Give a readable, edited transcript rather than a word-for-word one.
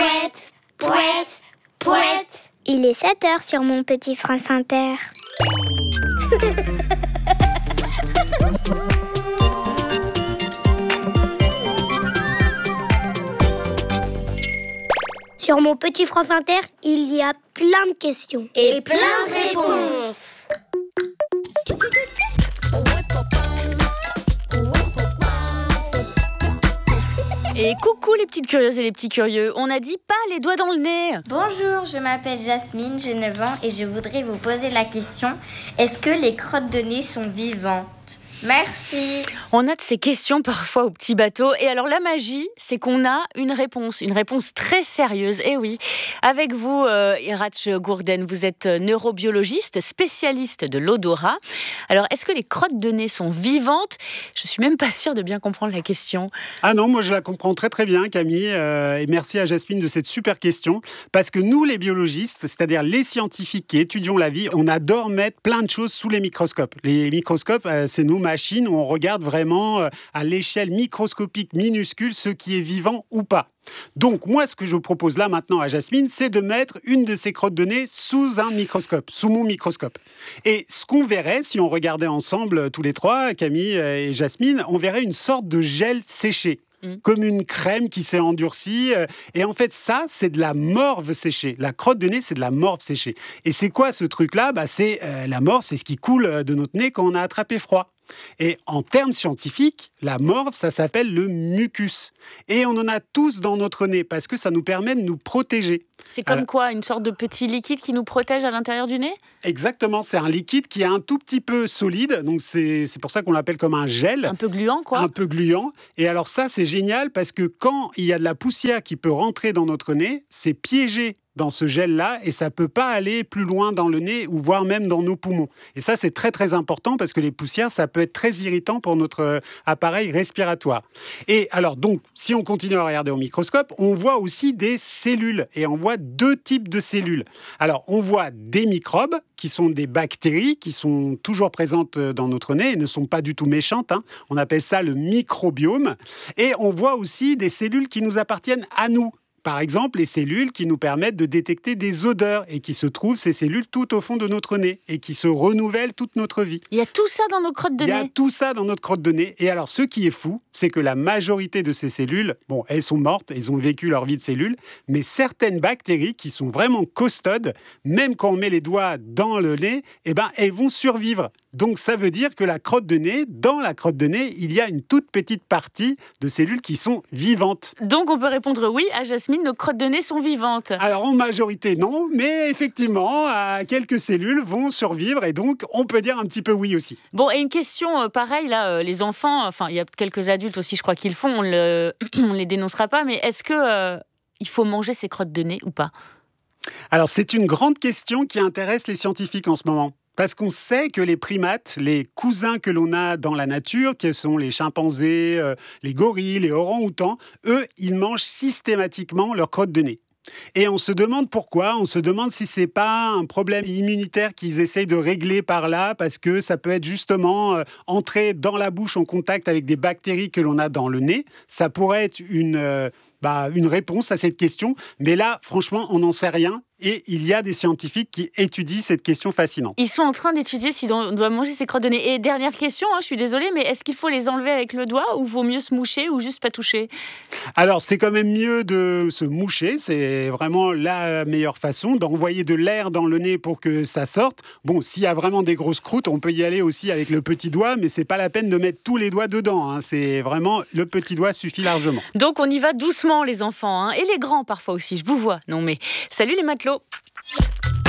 Pouette, pouette, pouette. Il est 7h sur mon petit France Inter. Sur mon petit France Inter, il y a plein de questions. Et plein de réponses. Et coucou les petites curieuses et les petits curieux, on a dit pas les doigts dans le nez. Bonjour, je m'appelle Jasmine, j'ai 9 ans et je voudrais vous poser la question, est-ce que les crottes de nez sont vivantes ? Merci. On a de ces questions parfois au petit bateau. Et alors la magie, c'est qu'on a une réponse très sérieuse. Et oui, avec vous, Iratch Gourden, vous êtes neurobiologiste, spécialiste de l'odorat. Alors, est-ce que les crottes de nez sont vivantes ? Je suis même pas sûre de bien comprendre la question. Ah non, moi je la comprends très très bien, Camille. Et merci à Jasmine de cette super question. Parce que nous, les biologistes, c'est-à-dire les scientifiques qui étudions la vie, on adore mettre plein de choses sous les microscopes. Les microscopes, c'est nos machines où on regarde vraiment à l'échelle microscopique minuscule ce qui est vivant ou pas. Donc moi, ce que je propose là maintenant à Jasmine, c'est de mettre une de ces crottes de nez sous un microscope, sous mon microscope. Et ce qu'on verrait, si on regardait ensemble tous les trois, Camille et Jasmine, on verrait une sorte de gel séché. Comme une crème qui s'est endurcie. Et en fait, ça, c'est de la morve séchée. La crotte de nez, c'est de la morve séchée. Et c'est quoi ce truc-là ? C'est la morve, c'est ce qui coule de notre nez quand on a attrapé froid. Et en termes scientifiques, la morve, ça s'appelle le mucus. Et on en a tous dans notre nez parce que ça nous permet de nous protéger. C'est comme quoi, une sorte de petit liquide qui nous protège à l'intérieur du nez ? Exactement, c'est un liquide qui est un tout petit peu solide, donc c'est pour ça qu'on l'appelle comme un gel. Un peu gluant, quoi. Un peu gluant. Et alors ça, c'est génial parce que quand il y a de la poussière qui peut rentrer dans notre nez, c'est piégé dans ce gel-là et ça ne peut pas aller plus loin dans le nez ou voire même dans nos poumons. Et ça, c'est très très important parce que les poussières, ça peut être très irritant pour notre appareil respiratoire. Et alors donc, si on continue à regarder au microscope, on voit aussi des cellules et on voit deux types de cellules. Alors, on voit des microbes qui sont des bactéries qui sont toujours présentes dans notre nez et ne sont pas du tout méchantes. On appelle ça le microbiome. Et on voit aussi des cellules qui nous appartiennent à nous. Par exemple, les cellules qui nous permettent de détecter des odeurs et qui se trouvent, ces cellules, tout au fond de notre nez et qui se renouvellent toute notre vie. Il y a tout ça dans nos crottes de nez. Il y a tout ça dans notre crotte de nez. Et alors, ce qui est fou, c'est que la majorité de ces cellules, bon, elles sont mortes, elles ont vécu leur vie de cellules, mais certaines bactéries qui sont vraiment costaudes, même quand on met les doigts dans le nez, elles vont survivre. Donc, ça veut dire que la crotte de nez, dans la crotte de nez, il y a une toute petite partie de cellules qui sont vivantes. Donc, on peut répondre oui à Jasmine, nos crottes de nez sont vivantes. Alors, en majorité, non, mais effectivement, quelques cellules vont survivre et donc, on peut dire un petit peu oui aussi. Bon, et une question pareille, là, les enfants, enfin, il y a quelques adultes aussi, je crois qu'ils le font, on les dénoncera pas, mais est-ce que il faut manger ces crottes de nez ou pas ? Alors, c'est une grande question qui intéresse les scientifiques en ce moment. Parce qu'on sait que les primates, les cousins que l'on a dans la nature, qui sont les chimpanzés, les gorilles, les orang-outans, eux, ils mangent systématiquement leur crotte de nez. Et on se demande pourquoi, on se demande si c'est pas un problème immunitaire qu'ils essayent de régler par là, parce que ça peut être justement entrer dans la bouche en contact avec des bactéries que l'on a dans le nez. Ça pourrait être une réponse à cette question, mais là, franchement, on n'en sait rien. Et il y a des scientifiques qui étudient cette question fascinante. Ils sont en train d'étudier si on doit manger ces crottes de nez. Et dernière question, je suis désolée, mais est-ce qu'il faut les enlever avec le doigt ou vaut mieux se moucher ou juste pas toucher ? Alors, c'est quand même mieux de se moucher. C'est vraiment la meilleure façon d'envoyer de l'air dans le nez pour que ça sorte. Bon, s'il y a vraiment des grosses croûtes, on peut y aller aussi avec le petit doigt, mais c'est pas la peine de mettre tous les doigts dedans. C'est vraiment, le petit doigt suffit largement. Donc, on y va doucement, les enfants. Et les grands, parfois aussi, je vous vois. Non, mais salut les matelots.